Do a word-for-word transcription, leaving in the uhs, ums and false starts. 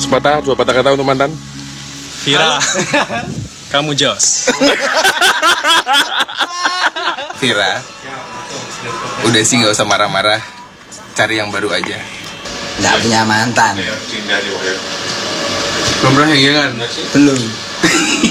sepatah, dua patah kata untuk mantan. Vira, kamu jos. Vira, udah sih nggak usah marah-marah, cari yang baru aja. Nggak punya mantan. Belum pernah yang kan? Belum.